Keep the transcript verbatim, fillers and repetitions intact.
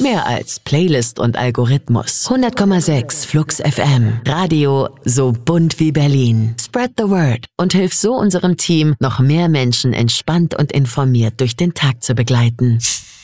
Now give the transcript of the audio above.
Mehr als Playlist und Algorithmus. hundert Komma sechs Flux F M. Radio so bunt wie Berlin. Spread the word und hilf so unserem Team, noch mehr Menschen entspannt und informiert durch den Tag zu begleiten.